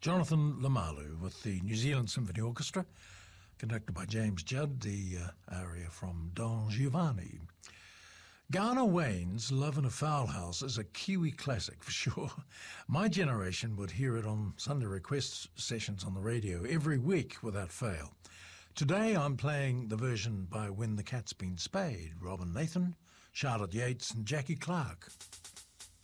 Jonathan Lamalu with the New Zealand Symphony Orchestra, conducted by James Judd, the aria from Don Giovanni. Garner Wayne's Love in a Fowl House is a Kiwi classic for sure. My generation would hear it on Sunday request sessions on the radio every week without fail. Today I'm playing the version by When the Cat's Been Spayed, Robin Nathan, Charlotte Yates and Jackie Clark.